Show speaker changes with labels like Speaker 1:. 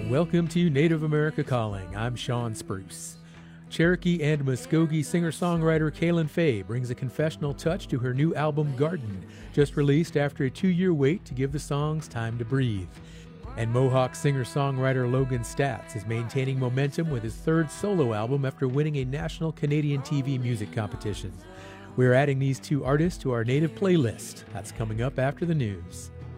Speaker 1: Welcome to Native America Calling. I'm Sean Spruce. Cherokee and Muskogee singer-songwriter Kaylin Fay brings a confessional touch to her new album Garden, just released after a 2-year wait to give the songs time to breathe. And Mohawk singer-songwriter Logan Statz is maintaining momentum with his third solo album after winning a national Canadian TV music competition. We're adding these two artists to our native playlist. That's coming up after the news.